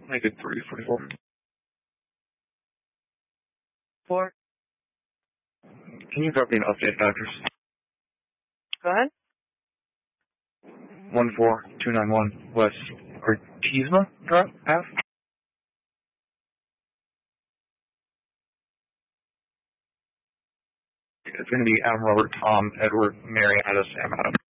Make it 344. 4. Can you drop me an update, doctors? Go ahead. 14291 West Artisma Drive, Ave. It's going to be Adam, Robert, Tom, Edward, Mary, Ada, Sam, Adam.